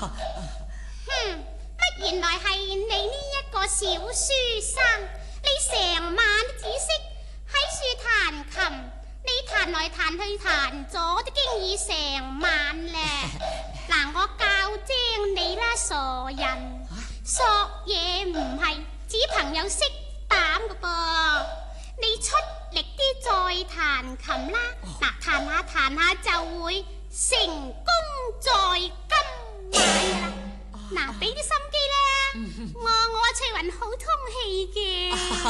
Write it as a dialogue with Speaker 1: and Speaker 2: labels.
Speaker 1: 乜原來係你呢一個小書生？你成晚都只識喺樹彈琴，你彈來彈去彈咗都經已成晚咧。嗱，我教精你啦，傻人，索嘢唔係只朋友識膽噶噃，你出力啲再彈琴啦。嗱，彈下彈下就會成功在今晚噶啦。嗱，俾啲心機啦，我翠雲好通氣嘅。